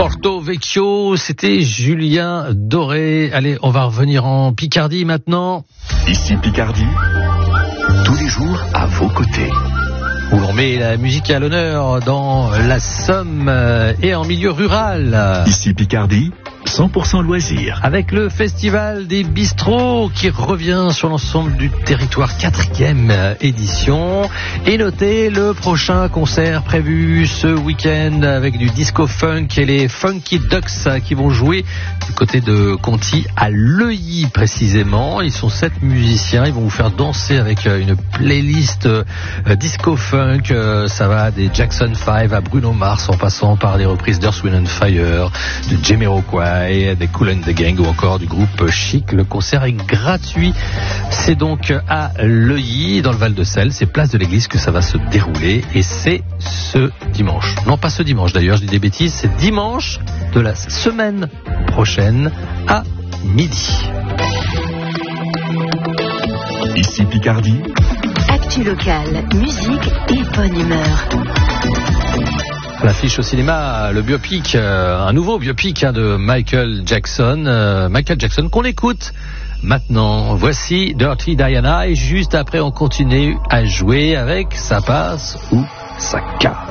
Porto Vecchio, c'était Julien Doré. Allez, on va revenir en Picardie maintenant. Ici Picardie, tous les jours à vos côtés. Où l'on met la musique à l'honneur dans la Somme et en milieu rural. Ici Picardie, 100% loisirs. Avec le festival des bistrots qui revient sur l'ensemble du territoire, 4e édition. Et notez le prochain concert prévu ce week-end avec du disco funk et les Funky Ducks qui vont jouer du côté de Conty à Leuilly précisément. Ils sont 7 musiciens, ils vont vous faire danser avec une playlist disco funk. Ça va des Jackson 5 à Bruno Mars en passant par les reprises d'Earth, Wind & Fire, de Jamiroquai, des Kool and the Gang ou encore du groupe Chic. Le concert est gratuit. C'est donc à Leuilly, dans le Val-de-Selle. C'est place de l'église que ça va se dérouler et c'est ce dimanche. Non, pas ce dimanche d'ailleurs, je dis des bêtises. C'est dimanche de la semaine prochaine à midi. Ici Picardie. Actu locale, musique et bonne humeur. À l'affiche au cinéma, le biopic, un nouveau biopic de Michael Jackson qu'on écoute maintenant. Voici Dirty Diana et juste après on continue à jouer avec Ça passe ou ça casse.